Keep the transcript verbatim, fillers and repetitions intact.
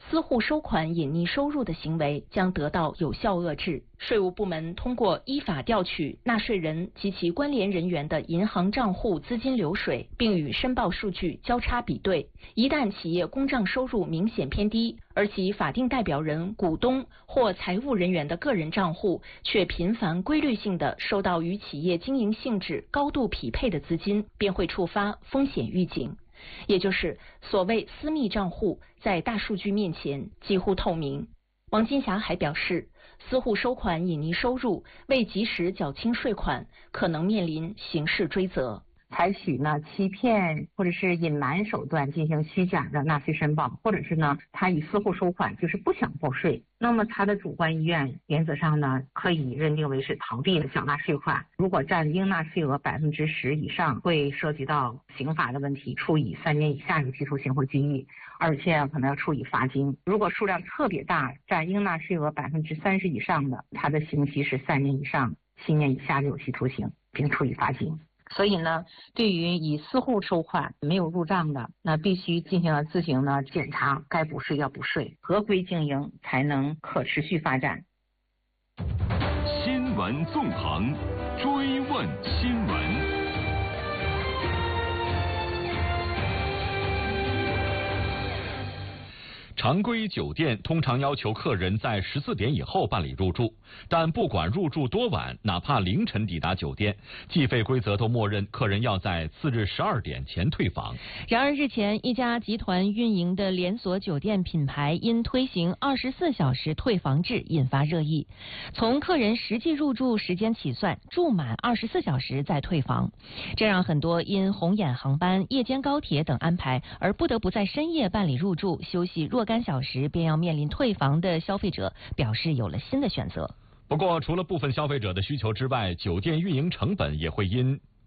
私户收款隐匿收入的行为将得到有效遏制。税务部门通过依法调取纳税人及其关联人员的银行账户资金流水，并与申报数据交叉比对。一旦企业公账收入明显偏低，而其法定代表人、股东或财务人员的个人账户却频繁规律性地收到与企业经营性质高度匹配的资金，便会触发风险预警。也就是所谓私密账户在大数据面前几乎透明。王金霞还表示，私户收款隐匿收入，未及时缴清税款，可能面临刑事追责。 采取呢欺骗或者是隐瞒手段进行虚假的纳税申报，或者是呢他以私户收款就是不想报税，那么他的主观意愿原则上呢可以认定为是逃避缴纳税款。如果占应纳税额百分之十以上，会涉及到刑法的问题，处以三年以下有期徒刑或拘役，而且可能要处以罚金。如果数量特别大，占应纳税额百分之三十以上的，他的刑期是三年以上七年以下的有期徒刑，并处以罚金。所以呢，对于以私户收款没有入账的，那必须进行自行呢检查，该补税要补税，合规经营才能可持续发展。 新闻纵横，追问新闻。常规酒店通常要求客人在十四点以后办理入住，但不管入住多晚，哪怕凌晨抵达酒店，计费规则都默认客人要在次日十二点前退房。 然而，日前一家集团运营的连锁酒店品牌因推行二十四小时退房制引发热议。从客人实际入住时间起算，住满二十四小时再退房，这让很多因红眼航班、夜间高铁等安排而不得不在深夜办理入住，休息若干小时便要面临退房的消费者表示有了新的选择。 不过，除了部分消费者的需求之外，酒店运营成本也会因